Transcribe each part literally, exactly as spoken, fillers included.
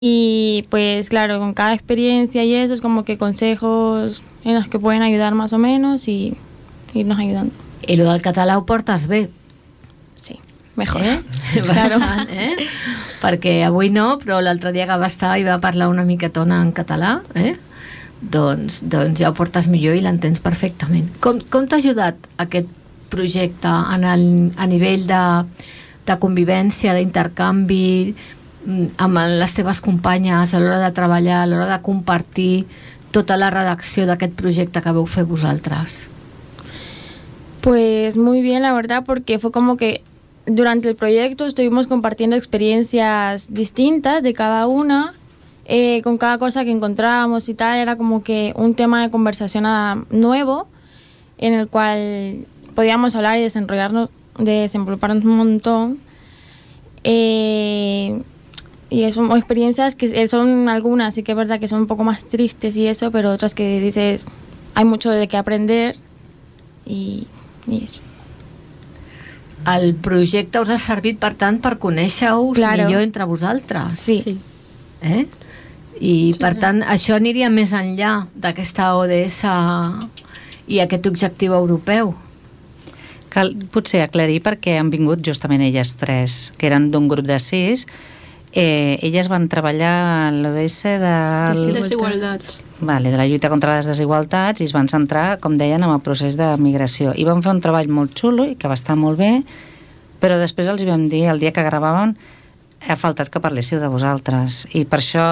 Y pues claro, con cada experiencia y eso es como que consejos en los que pueden ayudar más o menos y irnos ayudando. I lo del català ho portes bé? Sí, mejor. Eh? Claro. Eh? Perquè avui no, però l'altre dia que va estar i va parlar una miquetona en català, eh? doncs, doncs ja ho portes millor i l'entens perfectament. Com, com t'ha ajudat aquest projecte en el, a nivell de, de convivència, d'intercanvi amb les teves companyes a l'hora de treballar, a l'hora de compartir tota la redacció d'aquest projecte que veu fer vosaltres? Pues muy bien, la verdad, porque fue como que durante el proyecto estuvimos compartiendo experiencias distintas de cada una, eh, con cada cosa que encontrábamos y tal, era como que un tema de conversación a, nuevo en el cual podíamos hablar y desenrollarnos, desenvolvernos un montón. Eh, y son experiencias que son algunas, sí que es verdad que son un poco más tristes y eso, pero otras que dices, hay mucho de qué aprender y... i això. El projecte us ha servit, per tant, per conèixer-vos claro. millor entre vosaltres. Sí. sí. Eh? I, sí, per tant, no. això aniria més enllà d'aquesta O D S i aquest objectiu europeu. Cal potser aclarir perquè han vingut justament elles tres, que eren d'un grup de sis. Eh, elles van treballar a l'O D S de... desigualdats. Vale, de la lluita contra les desigualtats i es van centrar, com deien, en el procés de migració. I van fer un treball molt xulo i que va estar molt bé, però després els hi vam dir, el dia que gravàvem, ha faltat que parléssiu de vosaltres. I per això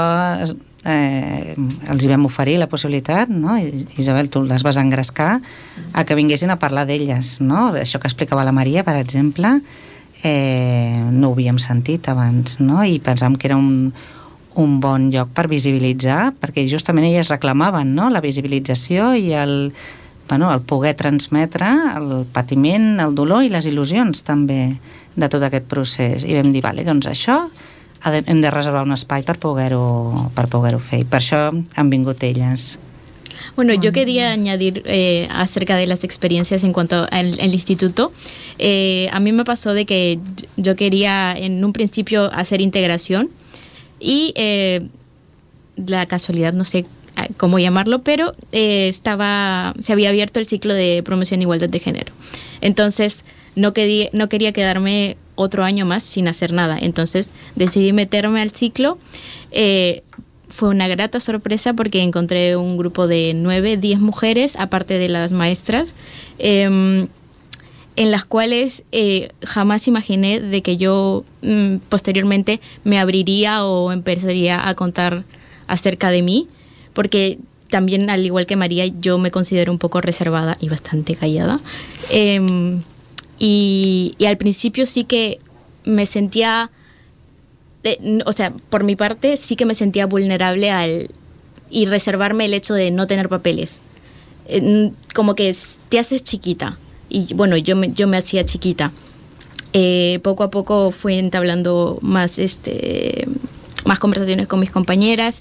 eh, els hi vam oferir la possibilitat, no? Isabel, tu les vas engrescar a que vinguessin a parlar d'elles, no? Això que explicava la Maria, per exemple, Eh, no ho havíem sentit abans, no? I pensàvem que era un, un bon lloc per visibilitzar, perquè justament elles reclamaven, no? La visibilització i el, bueno, el poder transmetre el patiment, el dolor i les il·lusions també de tot aquest procés. I vam dir, vale, doncs això hem de reservar un espai per poder-ho per poder-ho fer. I per això han vingut elles. Bueno, yo quería añadir eh, acerca de las experiencias en cuanto al, al instituto. Eh, a mí me pasó de que yo quería en un principio hacer integración y eh, la casualidad, no sé cómo llamarlo, pero eh, estaba, se había abierto el ciclo de promoción e igualdad de género. Entonces no quería, no quería quedarme otro año más sin hacer nada. Entonces decidí meterme al ciclo. Eh, Fue una grata sorpresa porque encontré un grupo de nueve, diez mujeres, aparte de las maestras, eh, en las cuales eh, jamás imaginé de que yo mm, posteriormente me abriría o empezaría a contar acerca de mí, porque también, al igual que María, yo me considero un poco reservada y bastante callada. Eh, y, y al principio sí que me sentía... Eh, o sea, por mi parte sí que me sentía vulnerable al y reservarme el hecho de no tener papeles. Eh, como que te haces chiquita. Y bueno, yo me, yo me hacía chiquita. Eh, poco a poco fui entablando más, este, más conversaciones con mis compañeras.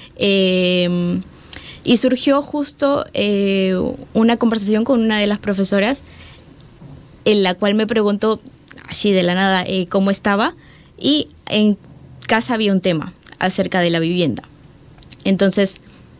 Eh, y surgió justo eh, una conversación con una de las profesoras en la cual me preguntó así de la nada eh, cómo estaba, y en casa había un tema acerca de la vivienda. Entonces,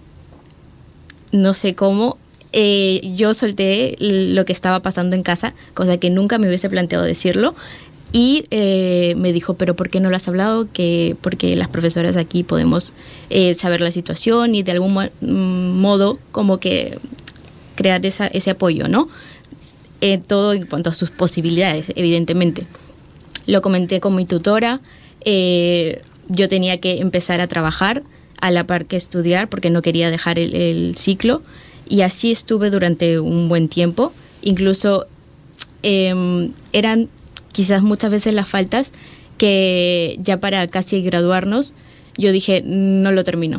no sé cómo, eh, yo solté lo que estaba pasando en casa, cosa que nunca me hubiese planteado decirlo, y eh, me dijo, pero ¿por qué no lo has hablado? Que porque las profesoras aquí podemos eh, saber la situación y de algún mo- modo como que crear esa, ese apoyo, ¿no? Eh, todo en cuanto a sus posibilidades, evidentemente. Lo comenté con mi tutora. Eh, yo tenía que empezar a trabajar a la par que estudiar porque no quería dejar el, el ciclo, y así estuve durante un buen tiempo. Incluso eh, eran quizás muchas veces las faltas que ya para casi graduarnos yo dije no lo termino.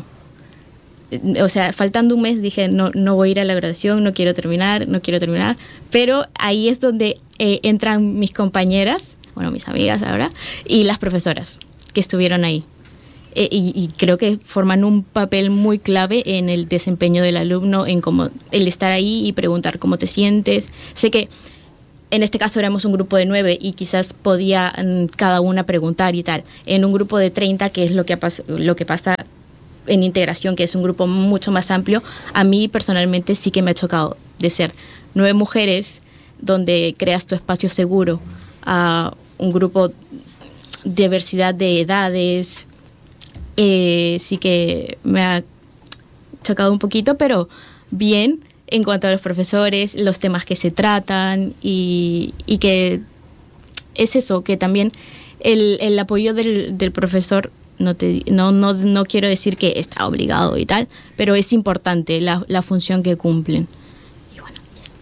O sea, faltando un mes dije no, no voy a ir a la graduación, no quiero terminar, no quiero terminar, pero ahí es donde eh, entran mis compañeras, bueno, mis amigas ahora, y las profesoras que estuvieron ahí. Eh, y, y creo que forman un papel muy clave en el desempeño del alumno, en cómo el estar ahí y preguntar cómo te sientes. Sé que en este caso éramos un grupo de nueve y quizás podía cada una preguntar y tal. En un grupo de treinta, que es lo que, lo que pasa en integración, que es un grupo mucho más amplio, a mí personalmente sí que me ha chocado de ser nueve mujeres donde creas tu espacio seguro a un grupo, diversidad de edades. Eh, sí que me ha chocado un poquito, pero bien en cuanto a los profesores, los temas que se tratan y, y que es eso, que también el, el apoyo del, del profesor, no, te, no, no, no quiero decir que está obligado y tal, pero es importante la, la función que cumplen. I bueno,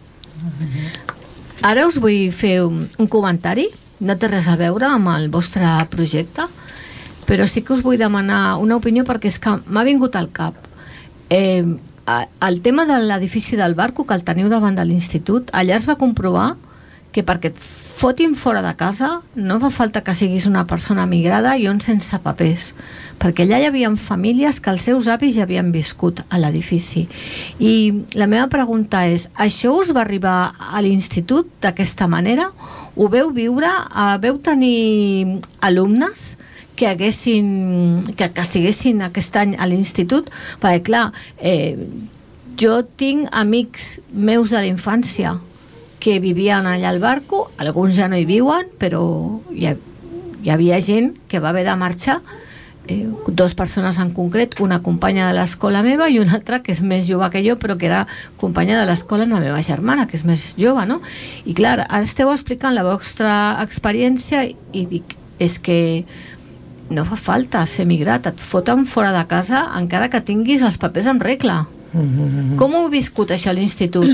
Ara us vull fer un, un comentari, no té res a veure amb el vostre projecte, però sí que us vull demanar una opinió perquè és que m'ha vingut al cap. Eh, el tema de l'edifici del Barco, que el teniu davant de l'institut, allà es va comprovar que perquè et fotin fora de casa no fa falta que siguis una persona migrada i un sense papers, perquè allà hi havia famílies que els seus avis ja havien viscut a l'edifici. I la meva pregunta és, això us va arribar a l'institut d'aquesta manera? Ho veu viure? Veu tenir alumnes que haguessin, que, que estiguessin aquest any a l'institut? Perquè clar, eh, jo tinc amics meus de la infància que vivien allà al Barco, alguns ja no hi viuen, però hi, ha, hi havia gent que va haver de marxar, eh, dues persones en concret, una companya de l'escola meva i una altra que és més jove que jo, però que era companya de l'escola amb la meva germana, que és més jove, no? I clar, ara esteu explicant la vostra experiència i dic, és que no fa falta ser migrat, et foten fora de casa encara que tinguis els papers en regla. Mm-hmm. Com ho heu viscut això a l'institut?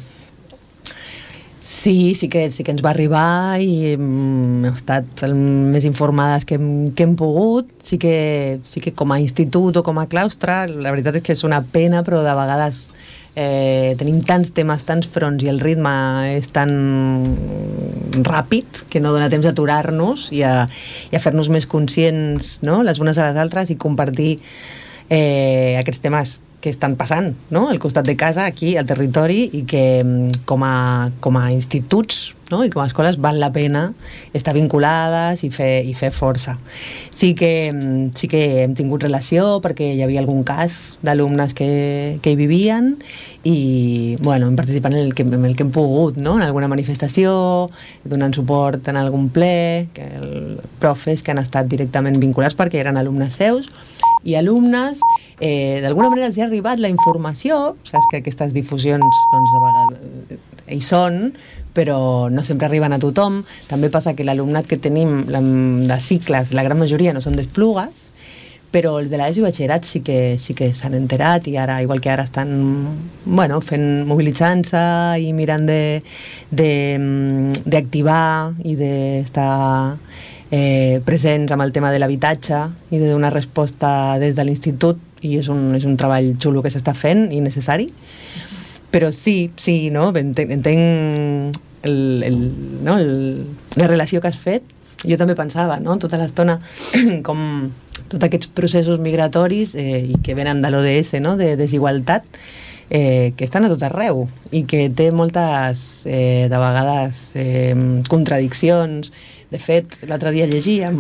Sí, sí que, sí que ens va arribar i hem estat el més informades que hem, que hem pogut. Sí que, sí que com a institut o com a claustre, la veritat és que és una pena, però de vegades eh, tenim tants temes, tants fronts i el ritme és tan ràpid que no dona temps d'aturar-nos i a, i a fer-nos més conscients, no?, les unes a les altres i compartir eh, aquests temes que estan passant, no?, al costat de casa, aquí, al territori, i que com a, com a instituts, no?, i com a escoles val la pena estar vinculades i fer, i fer força. Sí que, sí que hem tingut relació perquè hi havia algun cas d'alumnes que, que hi vivien i, bueno, hem participat en el que, en el que hem pogut, no?, en alguna manifestació, donant suport en algun ple, que el profes que han estat directament vinculats perquè eren alumnes seus i alumnes, eh, d'alguna manera els hi ha arribat la informació, saps que aquestes difusions doncs de vegades hi són, però no sempre arriben a tothom. També passa que l'alumnat que tenim de cicles, la gran majoria no són d'Esplugues, però els de l'ESO i batxillerat sí que, sí que s'han enterat i ara, igual que ara estan, bueno, fent, mobilitzant-se i mirant de, de, d'activar i d'estar eh, presents amb el tema de l'habitatge i de donar resposta des de l'institut, i és un, és un treball xulo que s'està fent i necessari. Però sí, sí, no? Entenc, entenc el, el, no? el, la relació que has fet. Jo també pensava, no?, tota l'estona com tots aquests processos migratoris eh, i que venen de l'O D S, no?, de desigualtat, eh, que estan a tot arreu i que té moltes, eh, de vegades, eh, contradiccions. De fet, l'altre dia llegíem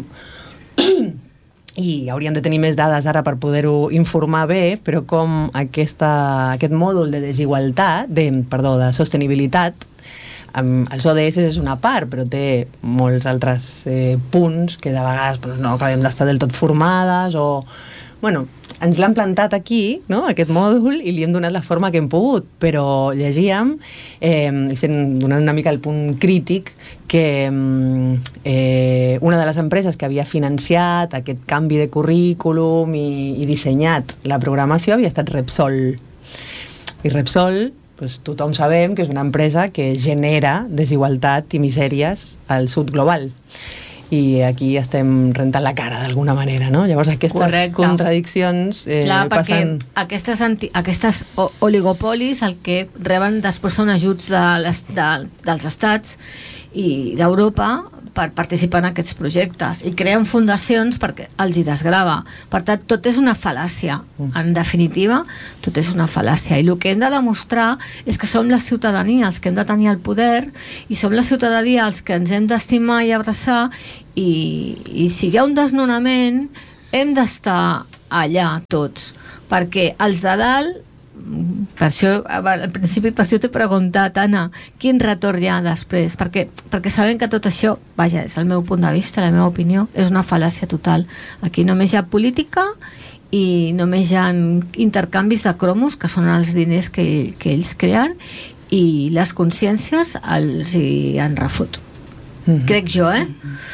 i hauríem de tenir més dades ara per poder-ho informar bé, però com aquesta, aquest mòdul de desigualtat, de, perdó, de sostenibilitat, amb els O D S és una part, però té molts altres eh, punts que de vegades doncs, no acabem d'estar del tot formades o... Bueno, ens l'han plantat aquí, no?, aquest mòdul, i li hem donat la forma que hem pogut, però llegíem, eh, i sent, donant una mica el punt crític, que eh, una de les empreses que havia financiat aquest canvi de currículum i, i dissenyat la programació havia estat Repsol. I Repsol, pues, tothom sabem que és una empresa que genera desigualtat i misèries al sud global. I aquí estem rentant la cara d'alguna manera, no? Llavors aquestes Correcte. contradiccions eh, Clar, passen... perquè aquestes, anti, aquestes oligopolis el que reben després són ajuts de les, de, dels estats i d'Europa per participar en aquests projectes i creen fundacions perquè els hi desgrava. Per tant, tot és una fal·làcia. En definitiva, tot és una fal·làcia. I el que hem de demostrar és que som la ciutadania els que hem de tenir el poder i som la ciutadania els que ens hem d'estimar i abraçar i, i si hi ha un desnonament hem d'estar allà tots, perquè els de dalt, per això al principi per això t'he preguntat, Anna, quin retorn hi ha després, perquè, perquè sabem que tot això, vaja, és el meu punt de vista, la meva opinió, és una fal·làcia total. Aquí només hi ha política i només hi ha intercanvis de cromos, que són els diners que, que ells creen, i les consciències els hi han refut. Mm-hmm. Crec jo, eh?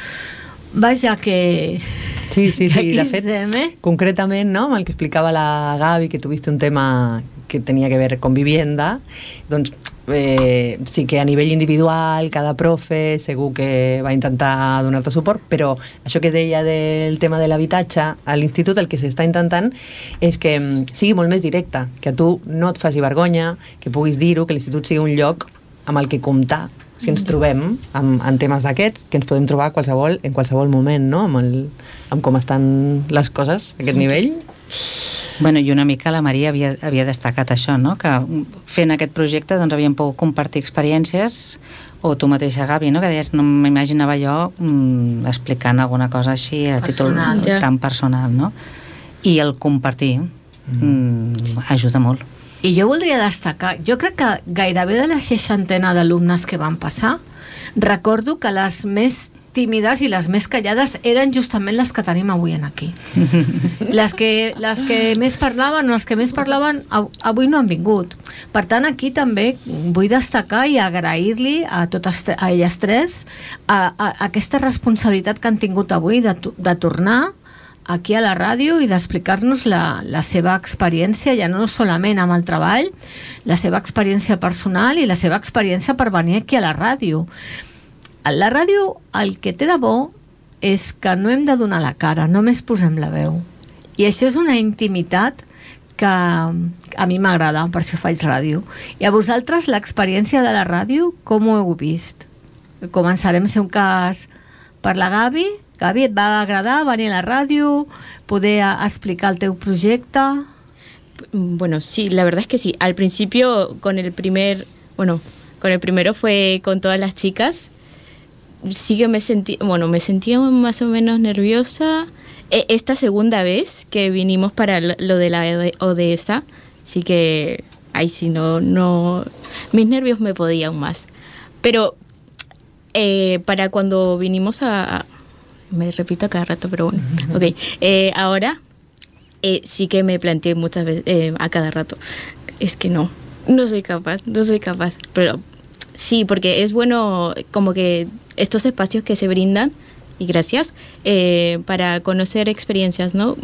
Vaja, que... Sí, sí, sí, de fet, estem, eh? concretament, no?, amb el que explicava la Gavi, que tuviste un tema que tenia que veure con vivienda, doncs eh, sí que a nivell individual, cada profe segur que va intentar donar-te suport, però això que deia del tema de l'habitatge, a l'institut el que s'està intentant és que sigui molt més directe, que a tu no et faci vergonya, que puguis dir-ho, que l'institut sigui un lloc amb el que comptar si ens trobem en, en temes d'aquests, que ens podem trobar qualsevol, en qualsevol moment, no?, amb, el, amb com estan les coses a aquest nivell. Bueno, i una mica la Maria havia, havia destacat això, no?, que fent aquest projecte doncs havíem pogut compartir experiències, o tu mateixa, Gavi, no?, que deies, no m'imaginava jo mm, explicant alguna cosa així a personal, títol ja. tan personal, no? I el compartir mm, ajuda molt. I jo voldria destacar, jo crec que gairebé de la seixantena d'alumnes que van passar, recordo que les més tímides i les més callades eren justament les que tenim avui en aquí. Les que, les que més parlaven o les que més parlaven avui no han vingut. Per tant, aquí també vull destacar i agrair-li a totes a elles tres a, a, a aquesta responsabilitat que han tingut avui de, de tornar aquí a la ràdio i d'explicar-nos la, la seva experiència, ja no solament amb el treball, la seva experiència personal i la seva experiència per venir aquí a la ràdio. La ràdio, el que té de bo és que no hem de donar la cara, només posem la veu. I això és una intimitat que a mi m'agrada, per això faig ràdio. I a vosaltres l'experiència de la ràdio, com ho heu vist? Començarem a ser un cas per la Gavi. Gavi, et va agradar venir a la ràdio, poder explicar el teu projecte? Bueno, sí, la verdad es que sí. Al principio, con el primer, bueno, con el primero fue con todas las chicas. Sí que me sentí, bueno, me sentía más o menos nerviosa. Esta segunda vez que vinimos para lo de la O D E S A, sí que, ay, sí, no, no, mis nervios me podían más. Pero eh, para cuando vinimos a, a me repito a cada rato, pero bueno, ok. Eh, ahora eh, sí que me planteé muchas veces, eh, a cada rato, es que no, no soy capaz, no soy capaz. Pero sí, porque es bueno como que estos espacios que se brindan, y gracias, eh, para conocer experiencias, ¿no?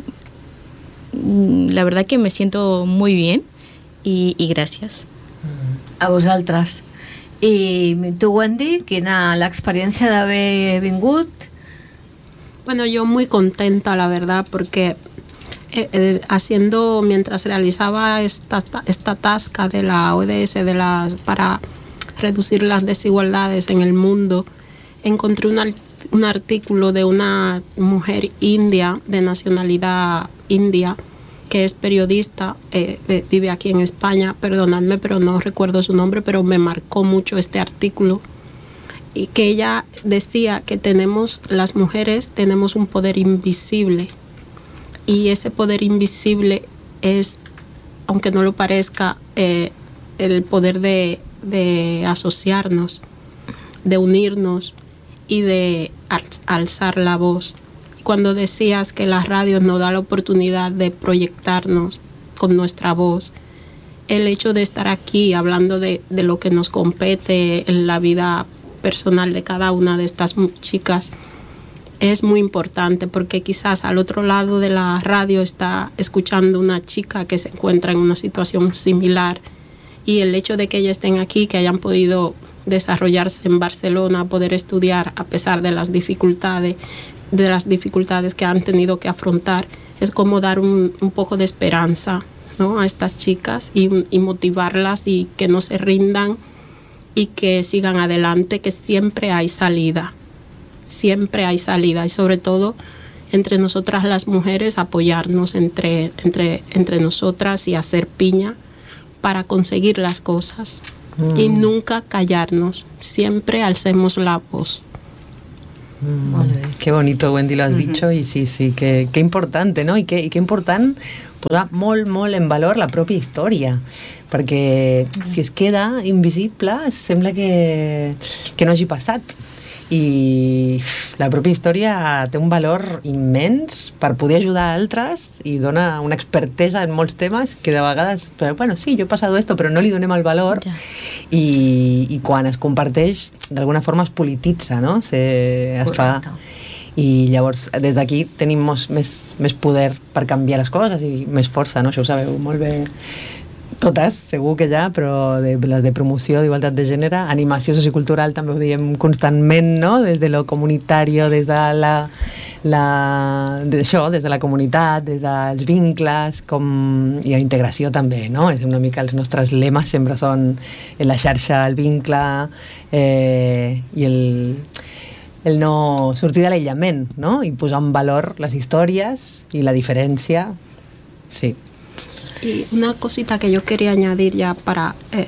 La verdad que me siento muy bien y, y gracias. A vosaltres. I tu, Wendy, quina l'experiència d'haver vingut? Bueno, yo muy contenta, la verdad, porque eh, eh, haciendo, mientras realizaba esta, esta tasca de la O D E S, de las, para reducir las desigualdades en el mundo, encontré un, un artículo de una mujer india, de nacionalidad india, que es periodista, eh, eh, vive aquí en España, perdonadme, pero no recuerdo su nombre, pero me marcó mucho este artículo. Y que ella decía que tenemos, las mujeres tenemos un poder invisible, y ese poder invisible es, aunque no lo parezca, eh, el poder de, de asociarnos, de unirnos y de alzar la voz. Y cuando decías que la radio nos da la oportunidad de proyectarnos con nuestra voz, el hecho de estar aquí hablando de, de lo que nos compete en la vida personal de cada una de estas chicas es muy importante, porque quizás al otro lado de la radio está escuchando una chica que se encuentra en una situación similar, y el hecho de que ellas estén aquí, que hayan podido desarrollarse en Barcelona, poder estudiar a pesar de las dificultades de las dificultades que han tenido que afrontar, es como dar un, un poco de esperanza, ¿no?, a estas chicas, y, y motivarlas, y que no se rindan, y que sigan adelante, que siempre hay salida, siempre hay salida y sobre todo entre nosotras las mujeres apoyarnos entre, entre, entre nosotras y hacer piña para conseguir las cosas mm. y nunca callarnos, siempre alcemos la voz. Mm, qué bonito, Wendy, lo has uh-huh. dicho y sí, sí, que, que importante, no? I que, i que important posar molt, molt en valor la pròpia història, perquè uh-huh. si es queda invisible sembla que, que no hagi passat, i la pròpia història té un valor immens per poder ajudar a altres i dona una expertesa en molts temes que de vegades, però, bueno, sí, jo he passat esto, però no li donem el valor ja. i, i quan es comparteix d'alguna forma es polititza, no? Se, es fa, i llavors des d'aquí tenim mos, més, més poder per canviar les coses i més força, no? Això ho sabeu molt bé totes, segur que ja, però de, les de promoció d'igualtat de gènere, animació sociocultural també ho diem constantment, no? Des de lo comunitari, des de la, la d'això, des de la comunitat, des dels vincles, com, i la integració també, no? És una mica els nostres lemes sempre són la xarxa, el vincle eh, i el, el no sortir de l'aïllament, no? I posar en valor les històries i la diferència, sí. Y una cosita que yo quería añadir ya para, eh,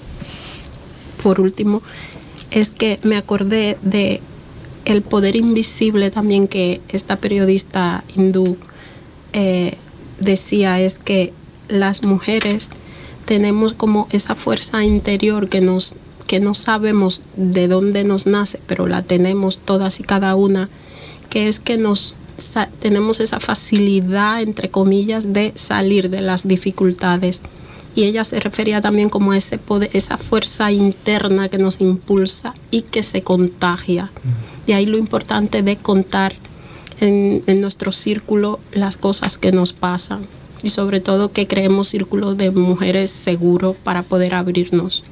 por último, es que me acordé de el poder invisible también que esta periodista hindú eh, decía, es que las mujeres tenemos como esa fuerza interior que nos que no sabemos de dónde nos nace, pero la tenemos todas y cada una, que es que nos Sa- tenemos esa facilidad, entre comillas, de salir de las dificultades. Y ella se refería también como a ese poder, esa fuerza interna que nos impulsa y que se contagia. De ahí lo importante de contar en, en nuestro círculo las cosas que nos pasan. Y sobre todo que creemos círculos de mujeres seguros para poder abrirnos.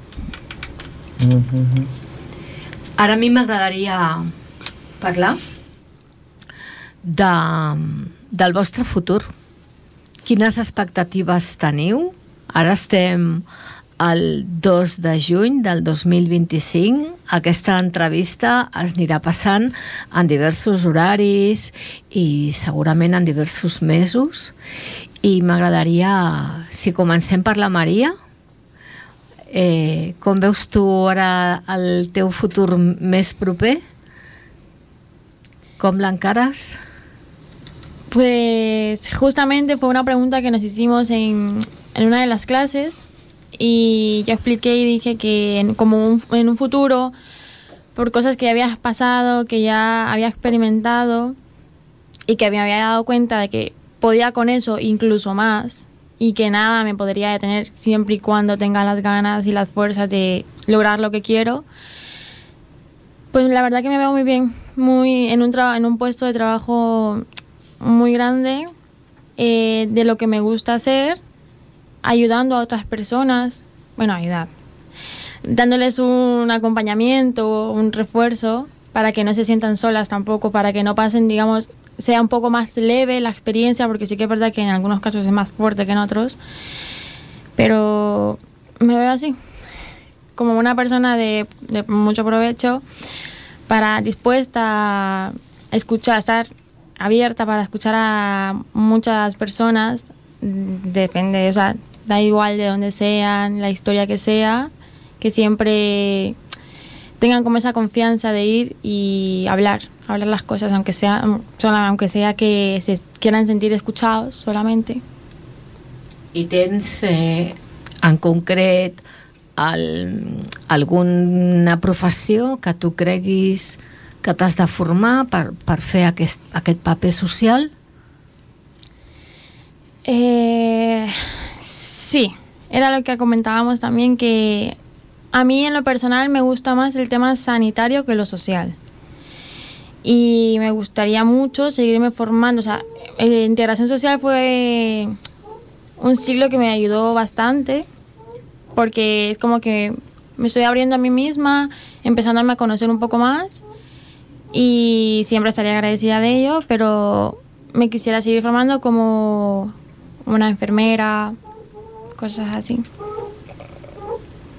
Ara a mi m'agradaria parlar De, del vostre futur. Quines expectatives teniu? Ara estem el dos de juny del dos mil vint-i-cinc. Aquesta entrevista es anirà passant en diversos horaris i segurament en diversos mesos. I m'agradaria, si comencem per la Maria, eh, com veus tu ara el teu futur més proper? Com l'encares? Pues justamente fue una pregunta que nos hicimos en, en una de las clases y yo expliqué y dije que en, como un, en un futuro, por cosas que ya había pasado, que ya había experimentado y que me había dado cuenta de que podía con eso incluso más y que nada me podría detener siempre y cuando tenga las ganas y las fuerzas de lograr lo que quiero, pues la verdad que me veo muy bien, muy en un, tra- en un puesto de trabajo muy grande, eh, de lo que me gusta hacer, ayudando a otras personas, bueno, ayudar, dándoles un acompañamiento, un refuerzo, para que no se sientan solas tampoco, para que no pasen, digamos, sea un poco más leve la experiencia, porque sí que es verdad que en algunos casos es más fuerte que en otros, pero me veo así, como una persona de, de mucho provecho, para dispuesta a escuchar, estar abierta para escuchar a muchas personas, depende, o sea, da igual de donde sean, la historia que sea, que siempre tengan como esa confianza de ir y hablar, hablar las cosas, aunque sea, aunque sea que se quieran sentir escuchados solamente. I tens eh, en concret el, alguna professió que tu creguis que t'has de formar per, per fer aquest, aquest paper social? Eh, sí, era lo que comentábamos también, que a mí en lo personal me gusta más el tema sanitario que lo social. Y me gustaría mucho seguirme formando. O sea, eh, integración social fue un ciclo que me ayudó bastante, porque es como que me estoy abriendo a mí misma, empezándome a conocer un poco más, y siempre estaría agradecida de ello, pero me quisiera seguir formando como una enfermera, cosas así.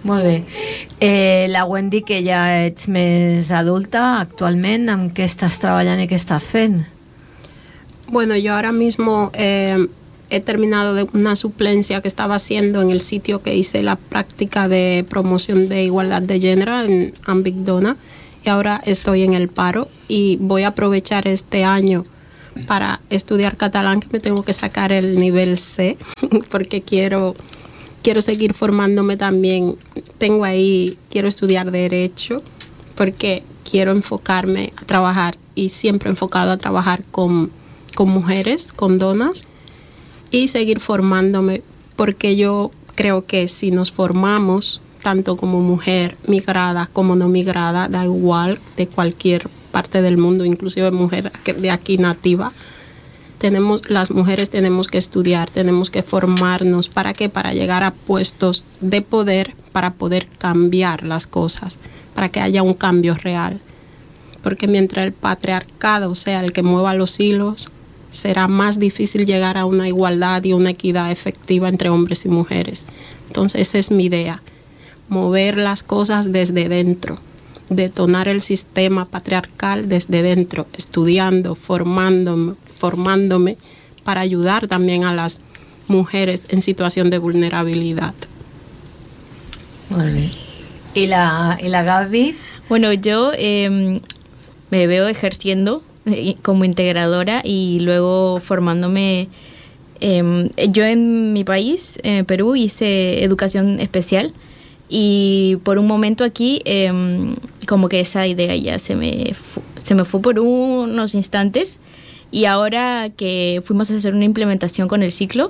Molt bé. Eh, la Wendy, que ja ets més adulta, actualment, amb què estàs treballant i què estàs fent? Bueno, yo ahora mismo eh, he terminado de una suplencia que estaba haciendo en el sitio que hice la práctica de promoción de igualdad de género en Ambic Dona, y ahora estoy en el paro y voy a aprovechar este año para estudiar catalán, que me tengo que sacar el nivel C porque quiero quiero seguir formándome también. Tengo ahí, quiero estudiar derecho porque quiero enfocarme a trabajar, y siempre enfocado a trabajar con, con mujeres, con donas, y seguir formándome, porque yo creo que si nos formamos tanto como mujer migrada como no migrada, da igual, de cualquier parte del mundo, inclusive mujer de aquí nativa, tenemos, las mujeres tenemos que estudiar, tenemos que formarnos. ¿Para qué? Para llegar a puestos de poder, para poder cambiar las cosas, para que haya un cambio real. Porque mientras el patriarcado sea el que mueva los hilos, será más difícil llegar a una igualdad y una equidad efectiva entre hombres y mujeres. Entonces esa es mi idea, mover las cosas desde dentro, detonar el sistema patriarcal desde dentro, estudiando, formándome, formándome para ayudar también a las mujeres en situación de vulnerabilidad. Molt bé. ¿Y la, y la Gaby? Bueno, yo eh, me veo ejerciendo como integradora y luego formándome. Eh, yo en mi país, eh, Perú, hice educación especial, y por un momento aquí eh, como que esa idea ya se me, fu- se me fue por unos instantes, y ahora que fuimos a hacer una implementación con el ciclo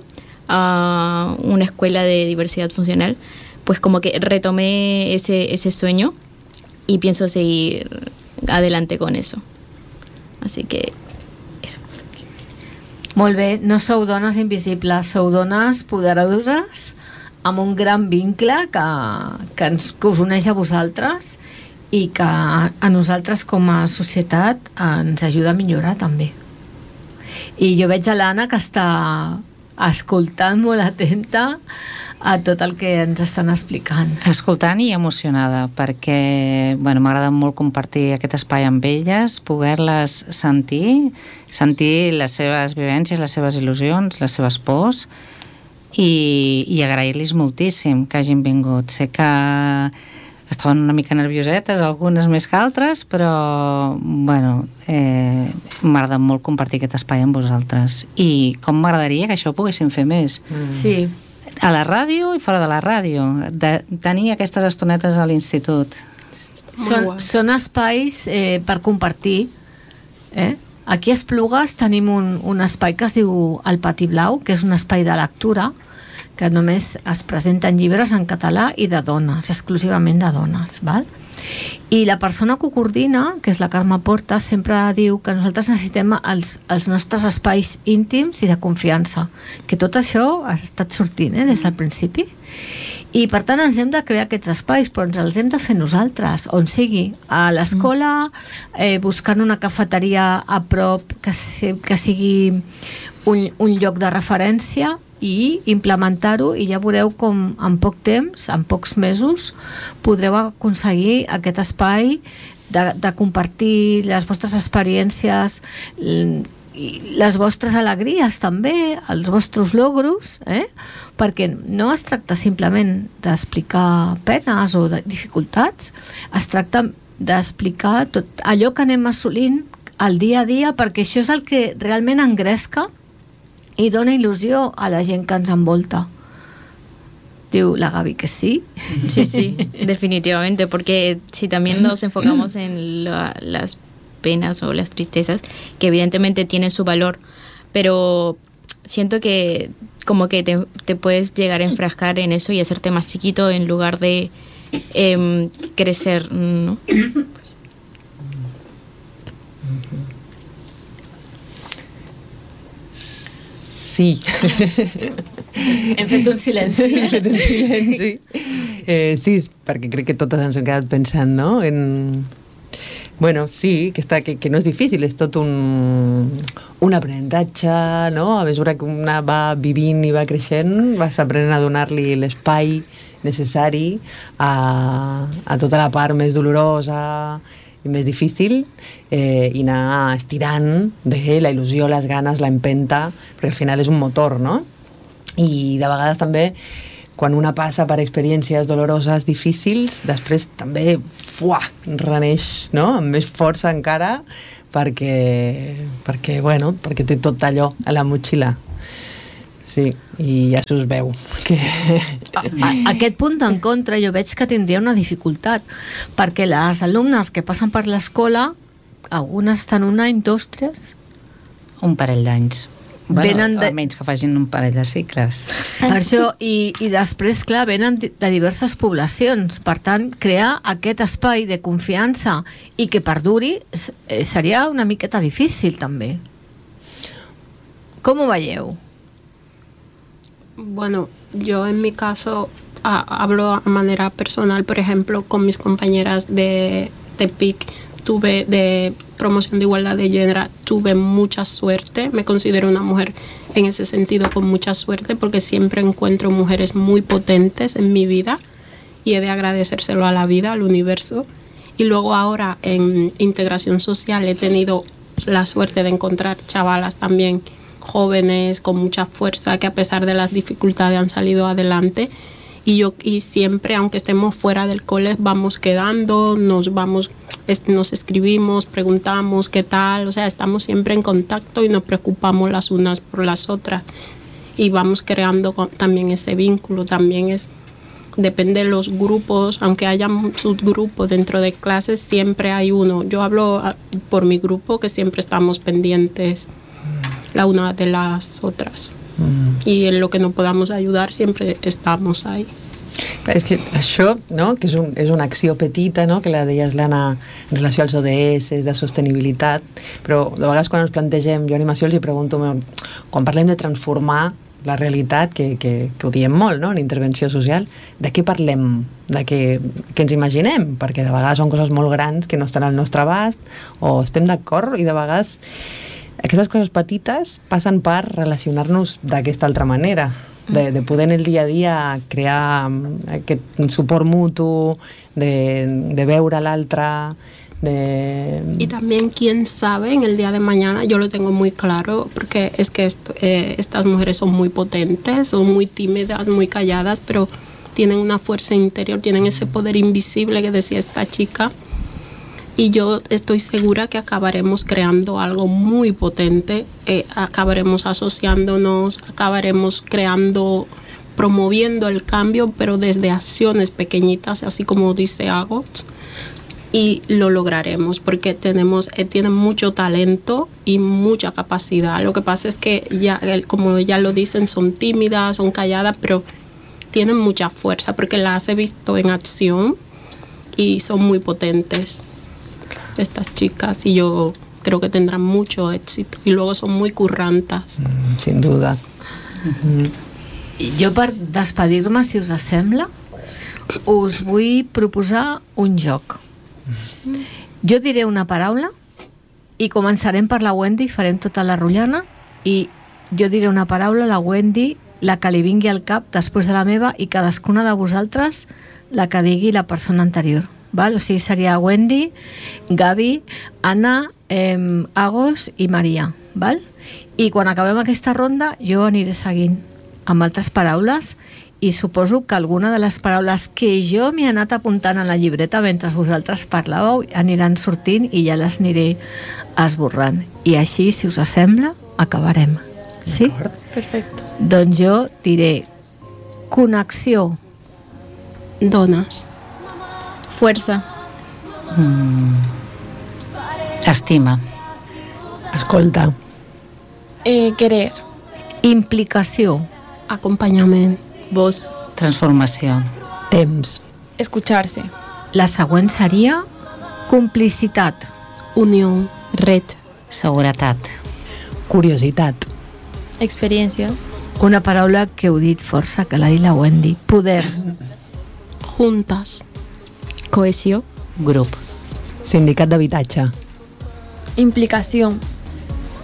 a una escuela de diversidad funcional, pues como que retomé ese, ese sueño y pienso seguir adelante con eso. Así que eso. Molt bé, no sou dones invisibles, sou dones poderoses amb un gran vincle que, que, ens, que us uneix a vosaltres i que a nosaltres com a societat ens ajuda a millorar també. I jo veig a l'Anna que està escoltant molt atenta a tot el que ens estan explicant. Escoltant i emocionada, perquè bueno, m'agrada molt compartir aquest espai amb elles, poder-les sentir, sentir les seves vivències, les seves il·lusions, les seves pors, i, i agrair-los moltíssim que hagin vingut. Sé que estaven una mica nerviosetes, algunes més que altres, però bueno, eh, m'agrada molt compartir aquest espai amb vosaltres. I com m'agradaria que això ho poguéssim fer més. Mm. Sí. A la ràdio i fora de la ràdio, de tenir aquestes estonetes a l'institut. Són, són espais eh, per compartir. Eh? Aquí a Esplugues tenim un, un espai que es diu El Pati Blau, que és un espai de lectura, que només es presenten llibres en català i de dones, exclusivament de dones, val? I la persona que ho coordina, que és la Carme Porta, sempre diu que nosaltres necessitem els, els nostres espais íntims i de confiança, que tot això ha estat sortint eh, des del principi, i per tant ens hem de crear aquests espais, però ens els hem de fer nosaltres, on sigui, a l'escola, eh, buscant una cafeteria a prop que, si, que sigui un, un lloc de referència, i implementar-ho, i ja veureu com en poc temps, en pocs mesos, podreu aconseguir aquest espai de, de compartir les vostres experiències, les vostres alegries també, els vostres logros, eh? Perquè no es tracta simplement d'explicar penes o de dificultats, es tracta d'explicar tot allò que anem assolint al dia a dia, perquè això és el que realment engresca i dona il·lusió a la gent que ens envolta. Diu la Gaby que sí. Sí, sí, definitivamente, porque si también nos enfocamos en la, las penas o las tristezas, que evidentemente tienen su valor, pero siento que como que te, te puedes llegar a enfrascar en eso y hacerte más chiquito en lugar de eh, crecer, ¿no? Sí. Hem fet un silenci. Hem fet un silenci. Eh, sí, perquè crec que totes ens hem quedat pensant, no? En... Bueno, sí, que, està, que, que no és difícil, és tot un, un aprenentatge, no? A mesura que una va vivint i va creixent, vas aprenent a donar-li l'espai necessari a, a tota la part més dolorosa i més difícil, eh, i anar estirant de la il·lusió, les ganes, la empenta, perquè al final és un motor, no? I de vegades també quan una passa per experiències doloroses, difícils, després també fuà, reneix, no? Amb més força encara, perquè, perquè, bueno, perquè té tot allò a la motxilla. Sí, i ja s'us veu. Que... A, a, aquest punt en contra jo veig que tindria una dificultat, perquè les alumnes que passen per l'escola, algunes estan un any, dos, tres... Un parell d'anys. Bueno, venen de... almenys que facin un parell de cicles. Per això, i, i després, clar, venen de diverses poblacions. Per tant, crear aquest espai de confiança i que perduri seria una miqueta difícil, també. Com ho veieu? Bueno, yo en mi caso a, hablo de manera personal, por ejemplo, con mis compañeras de, de P I C, tuve de promoción de igualdad de género, tuve mucha suerte, me considero una mujer en ese sentido con mucha suerte porque siempre encuentro mujeres muy potentes en mi vida y he de agradecérselo a la vida, al universo. Y luego ahora en integración social he tenido la suerte de encontrar chavalas también jóvenes con mucha fuerza que a pesar de las dificultades han salido adelante y yo y siempre aunque estemos fuera del cole vamos quedando, nos vamos es, nos escribimos, preguntamos qué tal, o sea, estamos siempre en contacto y nos preocupamos las unas por las otras y vamos creando con, también ese vínculo, también es depende de los grupos, aunque haya subgrupos dentro de clases, siempre hay uno. Yo hablo por mi grupo que siempre estamos pendientes la una de las otras. Mm. Y en lo que no podamos ayudar siempre estamos ahí. És que això, no? Que és, un, és una acció petita, no? Que la deies, l'Anna, en relació als O D S, de sostenibilitat, però de vegades quan ens plantegem, jo a Animació els hi pregunto, quan parlem de transformar la realitat, que, que, que ho diem molt, no? En intervenció social, de què parlem? De què, què ens imaginem? Perquè de vegades són coses molt grans que no estan al nostre abast, o estem d'acord, i de vegades aquestes coses petites passen per relacionar-nos d'aquesta altra manera, de, de poder en el dia a dia crear aquest suport mutu, de, de veure l'altre, de... Y también quién sabe en el día de mañana, yo lo tengo muy claro, porque es que esto, eh, estas mujeres son muy potentes, son muy tímidas, muy calladas, pero tienen una fuerza interior, tienen ese poder invisible que decía esta chica. Y yo estoy segura que acabaremos creando algo muy potente, eh, acabaremos asociándonos, acabaremos creando, promoviendo el cambio, pero desde acciones pequeñitas, así como dice Agots, y lo lograremos porque tenemos, eh, tienen mucho talento y mucha capacidad. Lo que pasa es que, ya, como ya lo dicen, son tímidas, son calladas, pero tienen mucha fuerza porque las he visto en acción y son muy potentes. Estas chicas y yo creo que tendrán mucho éxito y luego son muy currantes. Mm, sin duda. Mm-hmm. Jo per despedir-me, si us sembla, us vull proposar un joc. Jo diré una paraula i començarem per la Wendy, farem tota la rotllana i jo diré una paraula, la Wendy, la que li vingui al cap després de la meva i cadascuna de vosaltres la que digui la persona anterior. Val? O sigui, seria Wendy, Gavi, Anna, eh, Agos i Maria. Val? I quan acabem aquesta ronda jo aniré seguint amb altres paraules i suposo que alguna de les paraules que jo m'he anat apuntant a la llibreta mentre vosaltres parlàveu aniran sortint i ja les aniré esborrant. I així, si us sembla, acabarem. Sí? Perfecte. Doncs jo diré connexió. Dones. Fuerza. Mm. Estima. Escolta. Eh, querer. Implicació. Acompanyament. Voz. Transformació. Temps. Escucharse. La següent seria complicitat. Unió. Red. Seguretat. Curiositat. Experiencia. Una paraula que heu dit força, que l'ha dit la Wendy. Poder. Juntas. Cohesión. Grup. Sindicat d'habitatge. Implicación.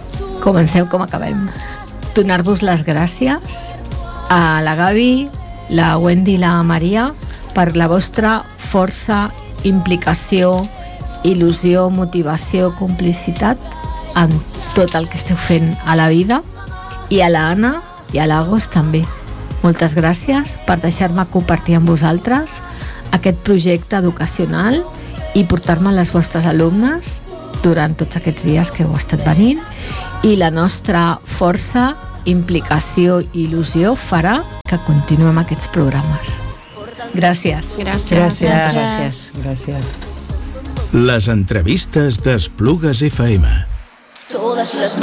Comenceu com acabem. Donar-vos les gràcies a la Gavi, la Wendy i la Maria, per la vostra força, implicació, il·lusió, motivació, complicitat en tot el que esteu fent a la vida, i a la Anna i a l'Agos també. Moltes gràcies per deixar-me compartir amb vosaltres aquest projecte educacional i portar-me les vostres alumnes durant tots aquests dies que heu estat venint, i la nostra força, implicació i il·lusió farà que continuem aquests programes. Gràcies. Gràcies. Gràcies. Gràcies. Gràcies. Les entrevistes d'Esplugues F M. Todas las